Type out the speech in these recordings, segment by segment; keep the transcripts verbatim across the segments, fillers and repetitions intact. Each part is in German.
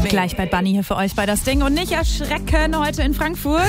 Gleich bei Bunny hier für euch bei das Ding. Und nicht erschrecken heute in Frankfurt.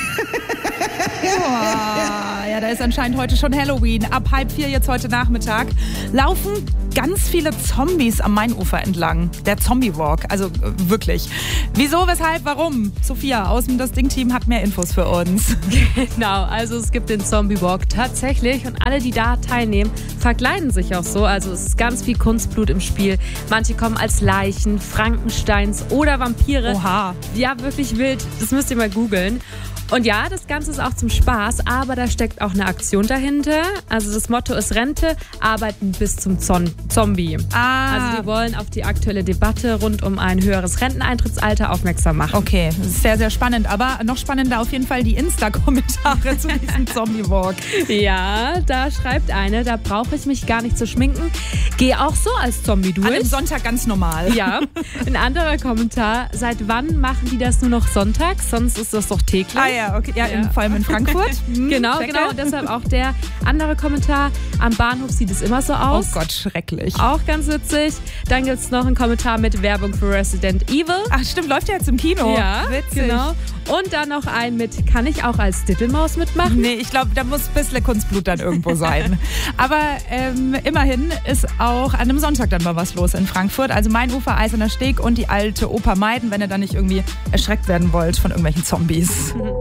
Oh, ja, da ist anscheinend heute schon Halloween. Ab halb vier jetzt heute Nachmittag laufen ganz viele Zombies am Mainufer entlang. Der Zombie-Walk, also äh, wirklich. Wieso, weshalb, warum? Sophia aus dem Das Ding-Team hat mehr Infos für uns. Genau, also es gibt den Zombie-Walk tatsächlich und alle, die da teilnehmen, verkleiden sich auch so. Also es ist ganz viel Kunstblut im Spiel. Manche kommen als Leichen, Frankensteins oder Vampire. Oha. Ja, wirklich wild. Das müsst ihr mal googeln. Und ja, das Ganze ist auch zum Spaß, aber da steckt auch eine Aktion dahinter. Also das Motto ist Rente, arbeiten bis zum Zon- Zombie. Ah. Also die wollen auf die aktuelle Debatte rund um ein höheres Renteneintrittsalter aufmerksam machen. Okay, das ist sehr, sehr spannend. Aber noch spannender auf jeden Fall die Insta-Kommentare zu diesem Zombie-Walk. Ja, da schreibt eine, da brauche ich mich gar nicht zu schminken. Geh auch so als Zombie durch. An einem Sonntag ganz normal. Ja, ein anderer Kommentar. Seit wann machen die das nur noch sonntags? Sonst ist das doch täglich. Ah ja, okay. Ja, Ja. In, vor allem in Frankfurt. Hm, Genau, checke. genau. Und deshalb auch der andere Kommentar. Am Bahnhof sieht es immer so Oh aus. Gott, schrecklich. Auch ganz witzig. Dann gibt es noch einen Kommentar mit Werbung für Resident Evil. Ach stimmt, läuft ja jetzt im Kino. Ja, Witzig. genau. Und dann noch ein mit, kann ich auch als Diddlemaus mitmachen? Nee, ich glaube, da muss ein bisschen Kunstblut dann irgendwo sein. Aber ähm, immerhin ist auch an einem Sonntag dann mal was los in Frankfurt. Also Mainufer, Eiserner Steg und die alte Oper meiden, wenn ihr dann nicht irgendwie erschreckt werden wollt von irgendwelchen Zombies.